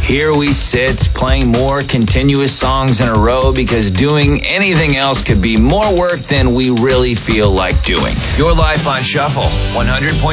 here we sit playing more continuous songs in a row because doing anything else could be more work than we really feel like doing. Your Life on Shuffle, 100.